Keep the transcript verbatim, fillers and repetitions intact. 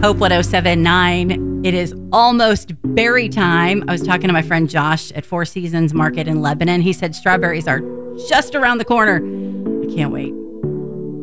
Hope one oh seven point nine. It is almost berry time. I was talking to my friend Josh at Four Seasons Market in Lebanon. He said strawberries are just around the corner. I can't wait.